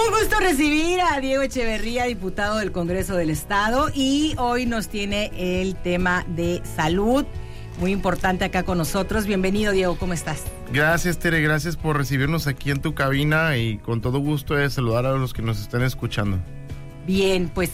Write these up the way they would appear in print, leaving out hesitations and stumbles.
Un gusto recibir a Diego Echeverría, diputado del Congreso del Estado, y hoy nos tiene el tema de salud, muy importante acá con nosotros. Bienvenido, Diego, ¿cómo estás? Gracias, Tere, gracias por recibirnos aquí en tu cabina y con todo gusto de saludar a los que nos están escuchando. Bien, pues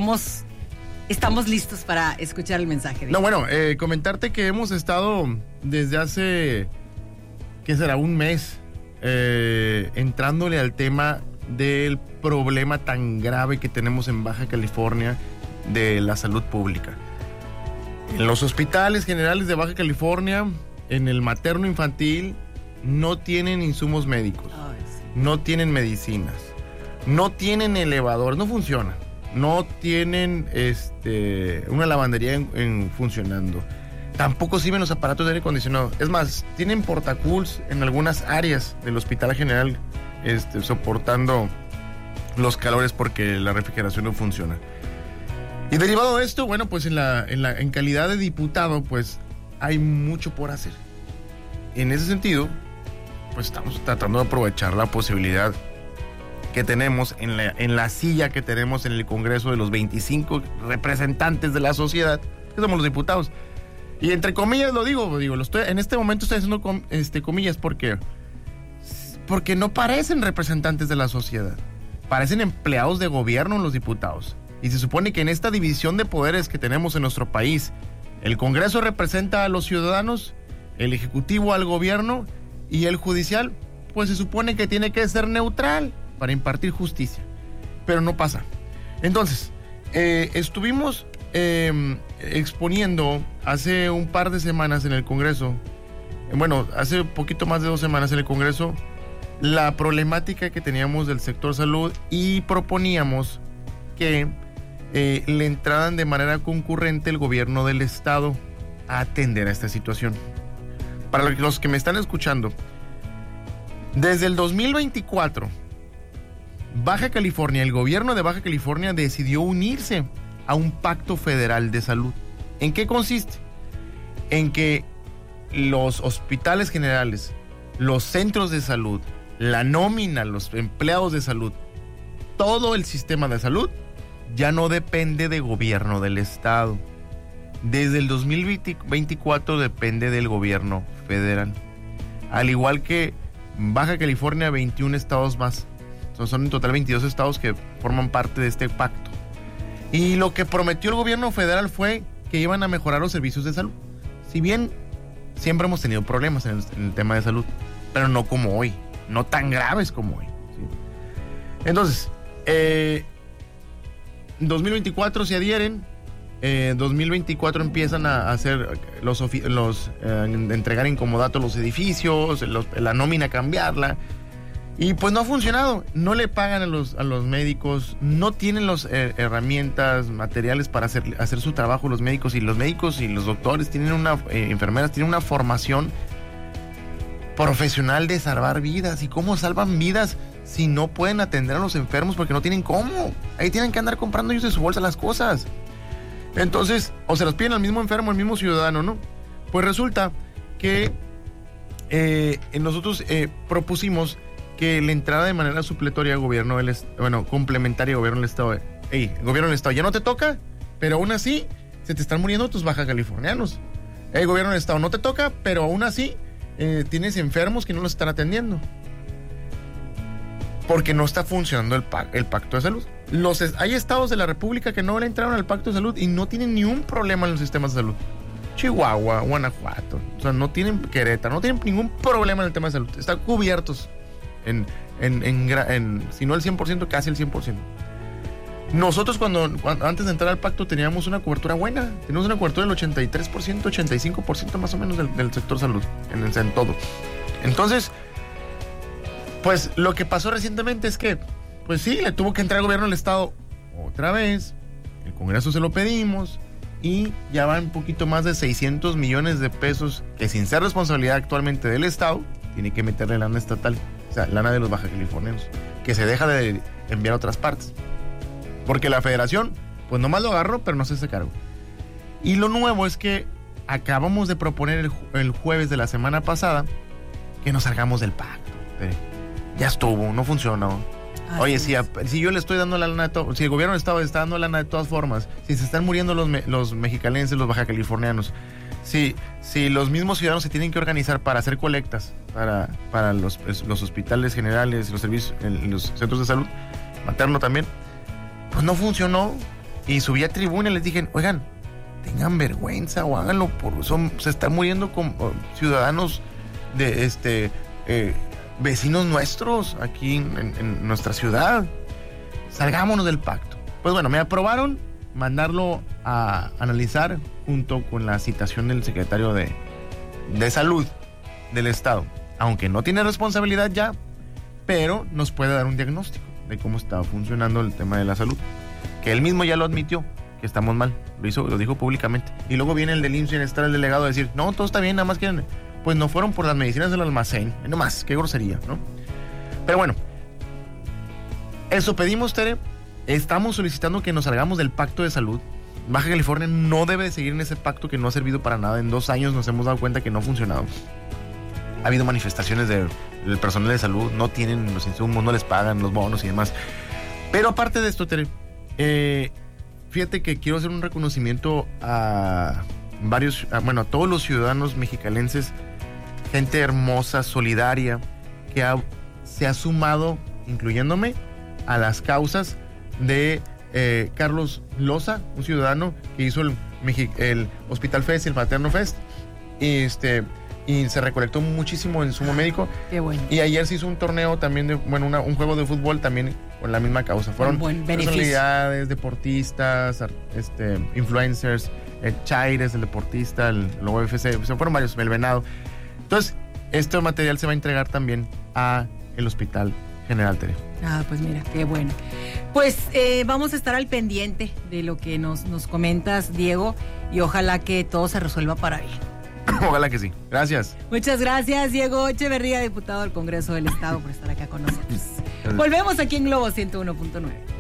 estamos listos para escuchar el mensaje. No, bueno, comentarte que hemos estado desde hace, ¿qué será? Un mes, entrándole al tema del problema tan grave que tenemos en Baja California de la salud pública. En los hospitales generales de Baja California, en el materno infantil, no tienen insumos médicos, no tienen medicinas, no tienen elevador, no funciona, no tienen una lavandería funcionando, tampoco sirven los aparatos de aire acondicionado. Es más, tienen portacools en algunas áreas del hospital general, soportando los calores porque la refrigeración no funciona. Y derivado de esto, bueno, pues en calidad de diputado, pues hay mucho por hacer. En ese sentido, pues estamos tratando de aprovechar la posibilidad que tenemos en la silla que tenemos en el Congreso de los 25 representantes de la sociedad, que somos los diputados. Y entre comillas lo digo, en este momento estoy haciendo comillas porque no parecen representantes de la sociedad, parecen empleados de gobierno los diputados. Y se supone que en esta división de poderes que tenemos en nuestro país, el Congreso representa a los ciudadanos, el Ejecutivo al gobierno y el Judicial, pues se supone que tiene que ser neutral para impartir justicia. Pero no pasa. Entonces, estuvimos exponiendo hace un par de semanas en el Congreso, hace poquito más de 2 semanas en el Congreso, la problemática que teníamos del sector salud y proponíamos que le entraran de manera concurrente el gobierno del estado a atender a esta situación. Para los que me están escuchando, desde el 2024, Baja California, el gobierno de Baja California decidió unirse a un pacto federal de salud. ¿En qué consiste? En que los hospitales generales, los centros de salud, la nómina, los empleados de salud, todo el sistema de salud ya no depende de gobierno del estado. Desde el 2024 depende del gobierno federal. Al igual que Baja California, 21 estados más. Son en total 22 estados que forman parte de este pacto. Y lo que prometió el gobierno federal fue que iban a mejorar los servicios de salud. Si bien siempre hemos tenido problemas en el tema de salud, pero no como hoy, no tan graves como hoy, ¿sí? Entonces, 2024 se adhieren, 2024 empiezan a hacer entregar en comodato los edificios, la nómina cambiarla, y pues no ha funcionado. No le pagan a los médicos, no tienen las herramientas materiales para hacer su trabajo los médicos y los doctores tienen enfermeras tienen una formación profesional de salvar vidas. ¿Y cómo salvan vidas si no pueden atender a los enfermos porque no tienen cómo? Ahí tienen que andar comprando ellos de su bolsa las cosas. Entonces, o se las piden al mismo enfermo, al mismo ciudadano, ¿no? Pues resulta que nosotros propusimos que la entrada de manera supletoria al gobierno complementaria al gobierno del estado. Gobierno del estado, ya no te toca, pero aún así se te están muriendo tus baja californianos. Gobierno del estado, no te toca, pero aún así tienes enfermos que no los están atendiendo. Porque no está funcionando el pacto de salud. Hay estados de la República que no le entraron al pacto de salud y no tienen ni un problema en los sistemas de salud. Chihuahua, Guanajuato, o sea, no tienen Querétaro, no tienen ningún problema en el tema de salud. Están cubiertos si no el 100%, casi el 100%. Nosotros cuando antes de entrar al pacto teníamos una cobertura buena. Teníamos una cobertura del 83%, 85% más o menos del sector salud, en todo. Entonces, pues lo que pasó recientemente es que, pues sí, le tuvo que entrar el gobierno del estado otra vez. El Congreso se lo pedimos y ya van un poquito más de 600 millones de pesos que, sin ser responsabilidad actualmente del estado, tiene que meterle lana estatal, o sea, lana de los baja californianos, que se deja de enviar a otras partes. Porque la federación, pues nomás lo agarró, pero no se hace cargo. Y lo nuevo es que acabamos de proponer el jueves de la semana pasada que nos salgamos del pacto. Ya estuvo, no funcionó. Oye, si yo le estoy dando la lana, si el gobierno del estado está dando lana de todas formas, si se están muriendo los mexicalenses, los bajacalifornianos, si los mismos ciudadanos se tienen que organizar para hacer colectas para los hospitales generales, los servicios, los centros de salud, materno también, pues no funcionó. Y subí a tribuna y les dije, oigan, tengan vergüenza o háganlo, se están muriendo ciudadanos de vecinos nuestros aquí en nuestra ciudad. Salgámonos del pacto. Pues bueno, me aprobaron mandarlo a analizar junto con la citación del secretario de Salud del Estado, aunque no tiene responsabilidad ya, pero nos puede dar un diagnóstico de cómo está funcionando el tema de la salud, que él mismo ya lo admitió, que estamos mal, lo dijo públicamente. Y luego viene el del IMSS Bienestar, el delegado, a decir, no, todo está bien, nada más que pues no fueron por las medicinas del almacén, no más, qué grosería, ¿no? Pero bueno, eso pedimos, Tere. Estamos solicitando que nos salgamos del pacto de salud. Baja California no debe de seguir en ese pacto que no ha servido para nada. En 2 años nos hemos dado cuenta que no ha funcionado. Ha habido manifestaciones del personal de salud, no tienen los insumos, no les pagan los bonos y demás. Pero aparte de esto, Tere, fíjate que quiero hacer un reconocimiento a todos los ciudadanos mexicalenses, gente hermosa, solidaria, que se ha sumado, incluyéndome, a las causas de Carlos Loza, un ciudadano que hizo el Hospital Fest y el Materno Fest, y se recolectó muchísimo en sumo médico. Qué bueno. Y ayer se hizo un torneo también un juego de fútbol también con la misma causa. Fueron personalidades, deportistas, influencers, Chaires, el deportista, el UFC, fueron varios, el Venado. Entonces, este material se va a entregar también a el Hospital General, Tere. Pues mira, qué bueno. Pues vamos a estar al pendiente de lo que nos comentas, Diego, y ojalá que todo se resuelva para bien. Ojalá que sí. Gracias. Muchas gracias, Diego Echeverría, diputado del Congreso del Estado, por estar acá con nosotros. Volvemos aquí en Globo 101.9.